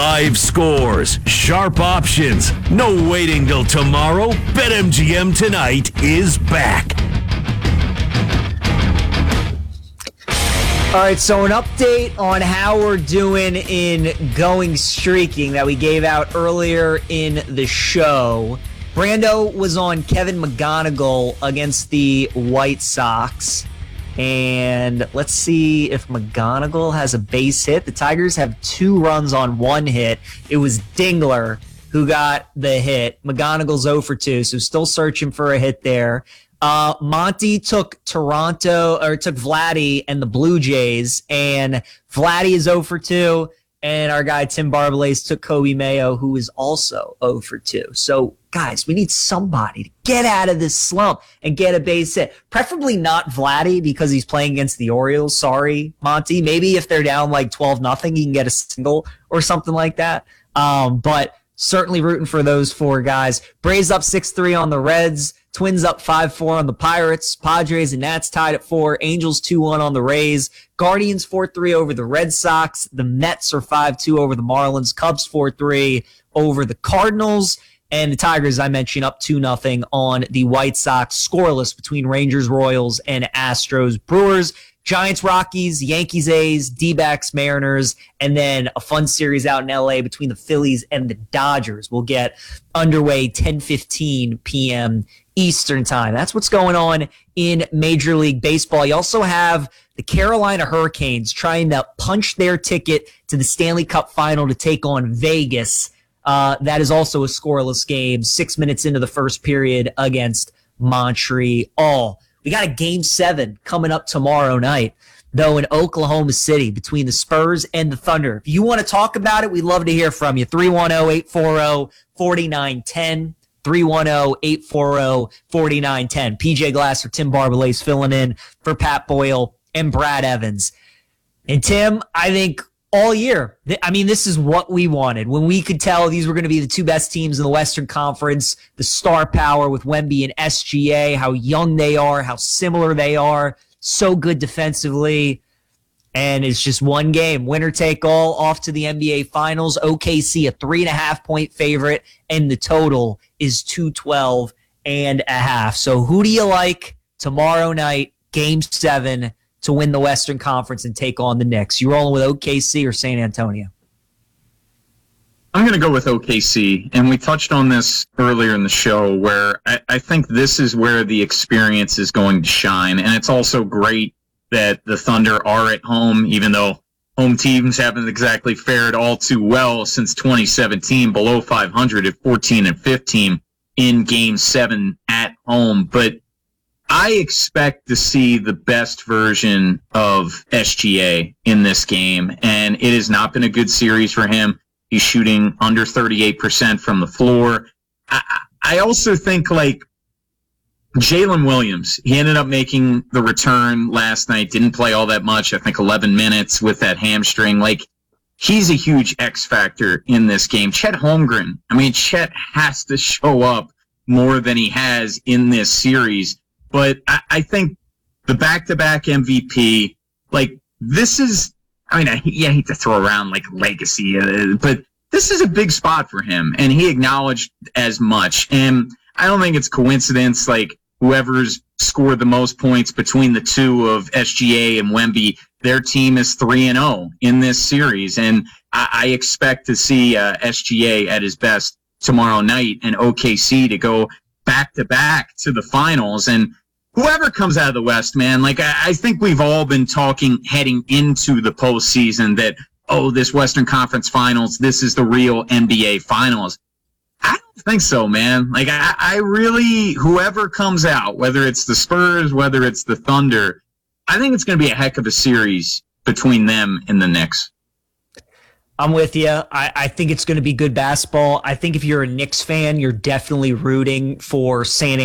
Live scores, sharp options, no waiting till tomorrow. BetMGM tonight is back. All right, so an update on how we're doing in going streaking that we gave out earlier in the show. Brando was on Kevin McGonigal against the White Sox. And let's see if McGonigal has a base hit. The Tigers have 2 runs on 1 hit. It was Dingler who got the hit. McGonigal's 0 for 2, so still searching for a hit there. Monty took Vladdy and the Blue Jays, and Vladdy is 0 for 2. And our guy Tim Barbalace took Kobe Mayo, who is also 0 for 2. So, guys, we need somebody to get out of this slump and get a base hit. Preferably not Vladdy because he's playing against the Orioles. Sorry, Monty. Maybe if they're down like 12-0, he can get a single or something like that. But certainly rooting for those 4 guys. Braves up 6-3 on the Reds. Twins up 5-4 on the Pirates. Padres and Nats tied at 4. Angels 2-1 on the Rays. Guardians 4-3 over the Red Sox. The Mets are 5-2 over the Marlins. Cubs 4-3 over the Cardinals. And the Tigers, I mentioned, up 2-0 on the White Sox. Scoreless between Rangers, Royals, and Astros, Brewers. Giants, Rockies, Yankees, A's, D-backs, Mariners, and then a fun series out in L.A. between the Phillies and the Dodgers will get underway 10:15 p.m. Eastern time. That's what's going on in Major League Baseball. You also have the Carolina Hurricanes trying to punch their ticket to the Stanley Cup Final to take on Vegas. That is also a scoreless game, 6 minutes into the first period against Montreal. We got a Game 7 coming up tomorrow night, though, in Oklahoma City between the Spurs and the Thunder. If you want to talk about it, we'd love to hear from you. 310-840-4910. 310-840-4910. PJ Glasser, Tim Barbalace filling in for Pat Boyle and Brad Evans. And Tim, I think all year, this is what we wanted. When we could tell these were going to be the 2 best teams in the Western Conference, the star power with Wemby and SGA, how young they are, how similar they are, so good defensively. And it's just one game, winner take all, off to the NBA Finals. OKC, a 3.5-point favorite, and the total is 212.5. So who do you like tomorrow night, Game 7, to win the Western Conference and take on the Knicks? You rolling with OKC or San Antonio? I'm going to go with OKC, and we touched on this earlier in the show where I think this is where the experience is going to shine, and it's also great that the Thunder are at home, even though home teams haven't exactly fared all too well since 2017, below 500 at 14-15 in Game 7 at home. But I expect to see the best version of SGA in this game, and it has not been a good series for him. He's shooting under 38% from the floor. I also think, Jalen Williams, he ended up making the return last night, didn't play all that much, I think 11 minutes with that hamstring. He's a huge X factor in this game. Chet Holmgren, Chet has to show up more than he has in this series. But I think the back-to-back MVP, this is, I hate to throw around legacy, but this is a big spot for him, and he acknowledged as much. And I don't think it's coincidence, whoever's scored the most points between the two of SGA and Wemby, their team is 3-0 in this series. And I expect to see SGA at his best tomorrow night and OKC to go back-to-back to the finals. And whoever comes out of the West, man, I think we've all been talking heading into the postseason that, this Western Conference Finals, this is the real NBA Finals. I don't think so, man. I really, whoever comes out, whether it's the Spurs, whether it's the Thunder, I think it's going to be a heck of a series between them and the Knicks. I'm with you. I think it's going to be good basketball. I think if you're a Knicks fan, you're definitely rooting for San